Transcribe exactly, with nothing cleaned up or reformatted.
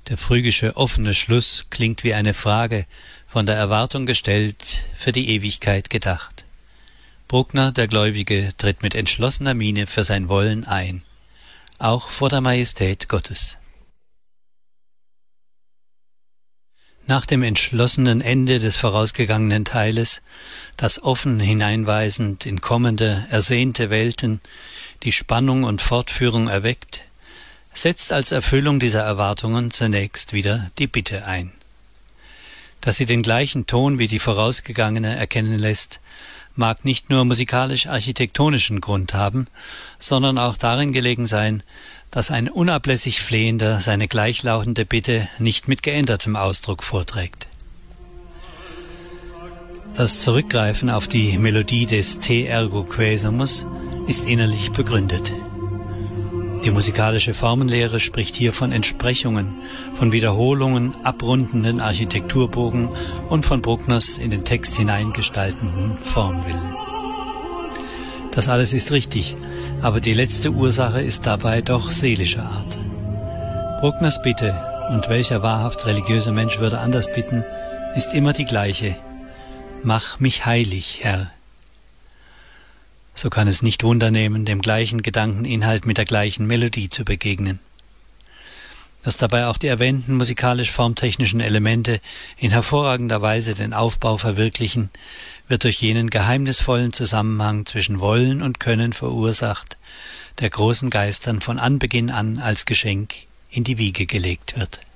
Der phrygische offene Schluss klingt wie eine Frage, von der Erwartung gestellt, für die Ewigkeit gedacht. Bruckner, der Gläubige, tritt mit entschlossener Miene für sein Wollen ein, auch vor der Majestät Gottes. Nach dem entschlossenen Ende des vorausgegangenen Teiles, das offen hineinweisend in kommende, ersehnte Welten die Spannung und Fortführung erweckt, setzt als Erfüllung dieser Erwartungen zunächst wieder die Bitte ein. Dass sie den gleichen Ton wie die vorausgegangene erkennen lässt, mag nicht nur musikalisch-architektonischen Grund haben, sondern auch darin gelegen sein, dass ein unablässig Flehender seine gleichlautende Bitte nicht mit geändertem Ausdruck vorträgt. Das Zurückgreifen auf die Melodie des Te ergo Quesumus ist innerlich begründet. Die musikalische Formenlehre spricht hier von Entsprechungen, von Wiederholungen, abrundenden Architekturbogen und von Bruckners in den Text hineingestaltenden Formwillen. Das alles ist richtig, aber die letzte Ursache ist dabei doch seelischer Art. Bruckners Bitte, und welcher wahrhaft religiöse Mensch würde anders bitten, ist immer die gleiche: Mach mich heilig, Herr. So kann es nicht Wunder nehmen, dem gleichen Gedankeninhalt mit der gleichen Melodie zu begegnen. Dass dabei auch die erwähnten musikalisch-formtechnischen Elemente in hervorragender Weise den Aufbau verwirklichen, wird durch jenen geheimnisvollen Zusammenhang zwischen Wollen und Können verursacht, der großen Geistern von Anbeginn an als Geschenk in die Wiege gelegt wird.